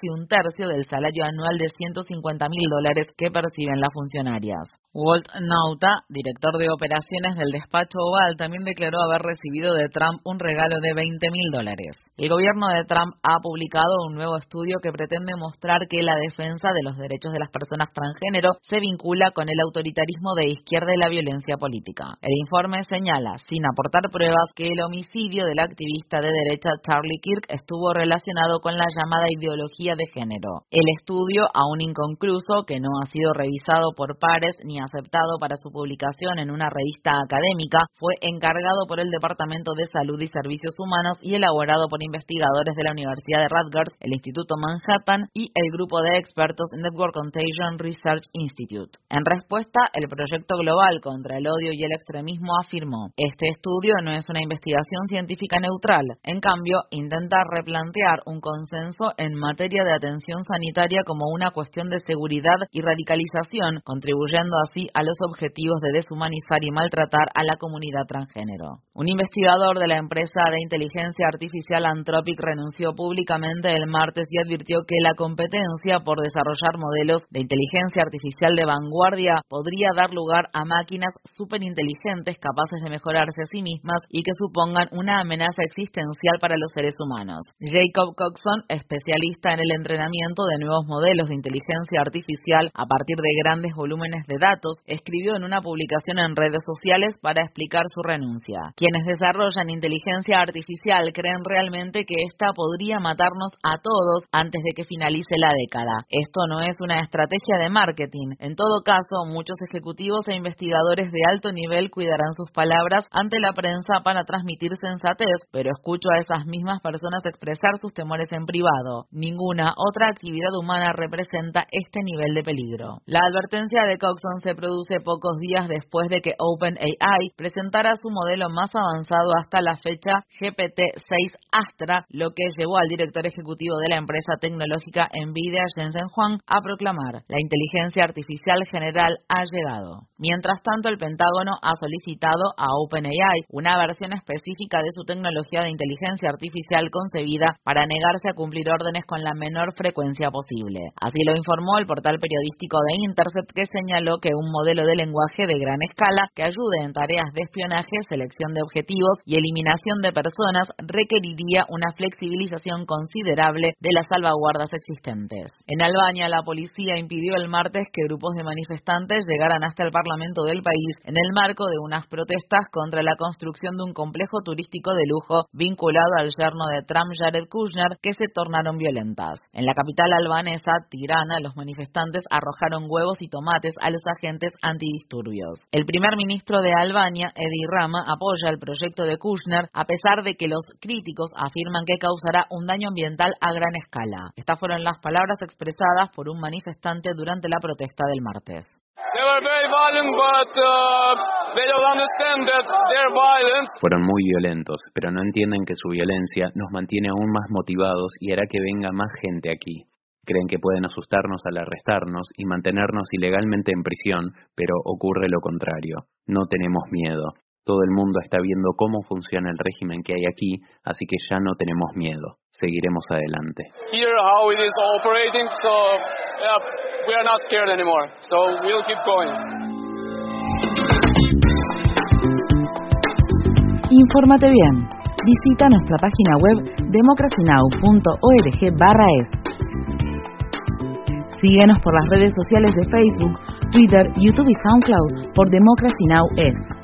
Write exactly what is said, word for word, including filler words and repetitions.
casi un tercio del salario anual de ciento cincuenta mil dólares que perciben las funcionarias. Walt Nauta, director de operaciones del despacho Oval, también declaró haber recibido de Trump un regalo de veinte mil dólares. El gobierno de Trump ha publicado un nuevo estudio que pretende mostrar que la defensa de los derechos de las personas transgénero se vincula con el autoritarismo de izquierda y la violencia política. El informe señala, sin aportar pruebas, que el homicidio del activista de derecha Charlie Kirk estuvo relacionado con la llamada ideología de género. El estudio, aún inconcluso, que no ha sido revisado por pares ni aceptado para su publicación en una revista académica, fue encargado por el Departamento de Salud y Servicios Humanos y elaborado por investigadores de la Universidad de Rutgers, el Instituto Manhattan y el grupo de expertos Network Contagion Research Institute. En respuesta, el Proyecto Global contra el Odio y el Extremismo afirmó: este estudio no es una investigación científica neutral, en cambio, intenta replantear un consenso en materia de atención sanitaria como una cuestión de seguridad y radicalización, contribuyendo así a los objetivos de deshumanizar y maltratar a la comunidad transgénero. Un investigador de la empresa de inteligencia artificial Anthropic renunció públicamente el martes y advirtió que la competencia por desarrollar modelos de inteligencia artificial de vanguardia podría dar lugar a máquinas superinteligentes capaces de mejorarse a sí mismas y que supongan una amenaza existencial para los seres humanos. Jacob Coxon, especialista en el entrenamiento de nuevos modelos de inteligencia artificial a partir de grandes volúmenes de datos, escribió en una publicación en redes sociales para explicar su renuncia. Quienes desarrollan inteligencia artificial creen realmente que esta podría matarnos a todos antes de que finalice la década. Esto no es una estrategia de marketing. En todo caso, muchos ejecutivos e investigadores de alto nivel cuidarán sus palabras ante la prensa para transmitir sensatez, pero escucho a esas mismas personas expresar sus temores en privado. Ninguna otra actividad humana representa este nivel de peligro. La advertencia de Coxon se produce pocos días después de que OpenAI presentara su modelo más avanzado hasta la fecha, G P T seis Astra, lo que llevó al director ejecutivo de la empresa tecnológica Nvidia, Jensen Huang, a proclamar: la inteligencia artificial general ha llegado. Mientras tanto, el Pentágono ha solicitado a OpenAI una versión específica de su tecnología de inteligencia artificial concebida para negarse a cumplir órdenes con la menor frecuencia posible. Así lo informó el portal periodístico The Intercept, que señaló que un modelo de lenguaje de gran escala que ayude en tareas de espionaje, selección de objetivos y eliminación de personas requeriría una flexibilización considerable de las salvaguardas existentes. En Albania, la policía impidió el martes que grupos de manifestantes llegaran hasta el Parlamento del país en el marco de unas protestas contra la construcción de un complejo turístico de lujo vinculado al yerno de Trump, Jared Kushner, que se tornaron violentas. En la capital albanesa, Tirana, los manifestantes arrojaron huevos y tomates a los agentes antidisturbios. El primer ministro de Albania, Edi Rama, apoya el proyecto de Kushner, a pesar de que los críticos afirman que causará un daño ambiental a gran escala. Estas fueron las palabras expresadas por un manifestante durante la protesta del martes. Fueron muy violentos, pero no entienden que su violencia nos mantiene aún más motivados y hará que venga más gente aquí. Creen que pueden asustarnos al arrestarnos y mantenernos ilegalmente en prisión, pero ocurre lo contrario. No tenemos miedo. Todo el mundo está viendo cómo funciona el régimen que hay aquí, así que ya no tenemos miedo. Seguiremos adelante. Here how it is operating, so yeah, we are not scared anymore. So we'll keep going. Infórmate bien. Visita nuestra página web democracy now punto org barra es. Síguenos por las redes sociales de Facebook, Twitter, YouTube y SoundCloud por Democracy Now! Es.